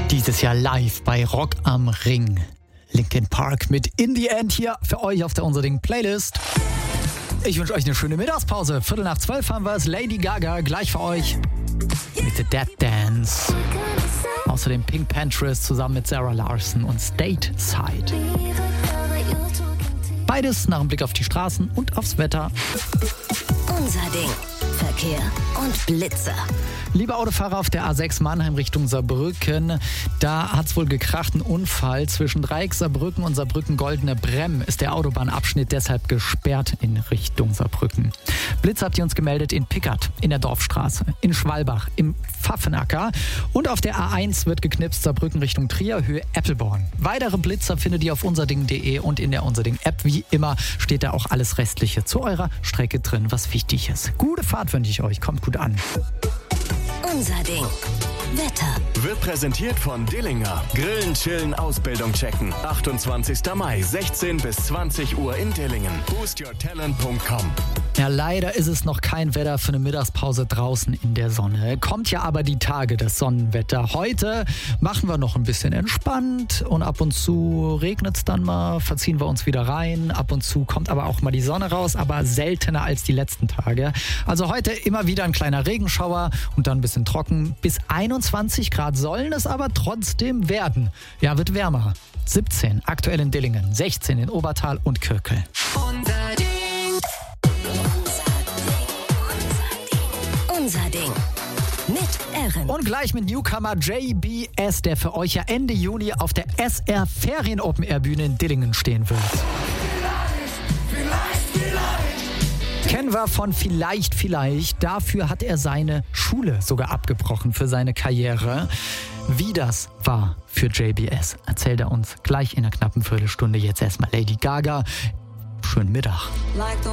Dieses Jahr live bei Rock am Ring. Linkin Park mit In the End hier für euch auf der Unser Ding Playlist. Ich wünsche euch eine schöne Mittagspause. 11:45 haben wir es. Lady Gaga gleich für euch mit The Dead Dance. Außerdem Pink Pantheress zusammen mit Sarah Larson und Stateside. Beides nach einem Blick auf die Straßen und aufs Wetter. Unser Ding. Verkehr und Blitzer. Liebe Autofahrer auf der A6 Mannheim Richtung Saarbrücken, da hat's wohl gekracht, ein Unfall. Zwischen Dreieck Saarbrücken und Saarbrücken-Goldene Bremm ist der Autobahnabschnitt deshalb gesperrt in Richtung Saarbrücken. Blitz habt ihr uns gemeldet in Pickert, in der Dorfstraße, in Schwalbach, im Pfaffenacker und auf der A1 wird geknipst Saarbrücken Richtung Trier, Höhe Eppelborn. Weitere Blitzer findet ihr auf unserding.de und in der Unserding-App. Wie immer steht da auch alles Restliche zu eurer Strecke drin, was wichtig ist. Gute Fahrt wünsche ich euch, kommt gut an. Unser Ding. Wetter. Wird präsentiert von Dillinger. Grillen, chillen, Ausbildung checken. 28. Mai, 16 bis 20 Uhr in Dillingen. boostyourtalent.com. Ja, leider ist es noch kein Wetter für eine Mittagspause draußen in der Sonne. Kommt ja aber die Tage, das Sonnenwetter. Heute machen wir noch ein bisschen entspannt und ab und zu regnet es dann mal, verziehen wir uns wieder rein. Ab und zu kommt aber auch mal die Sonne raus, aber seltener als die letzten Tage. Also heute immer wieder ein kleiner Regenschauer und dann ein bisschen trocken. Bis 21 Grad sollen es aber trotzdem werden. Ja, wird wärmer. 17 aktuell in Dillingen, 16 in Obertal und Kirkel. Unser Ding. Mit Erin. Und gleich mit Newcomer JBS, der für euch ja Ende Juni auf der SR Ferien Open Air Bühne in Dillingen stehen wird. Kennen wir von Vielleicht. Dafür hat er seine Schule sogar abgebrochen für seine Karriere. Wie das war für JBS, erzählt er uns gleich in einer knappen Viertelstunde. Jetzt erstmal Lady Gaga. Schönen Mittag.